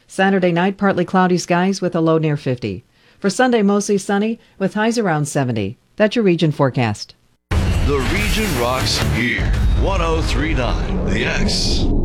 Saturday night, partly cloudy skies with a low near 50. For Sunday, mostly sunny with highs around 70. That's your region forecast. The region rocks here. 103.9 The X.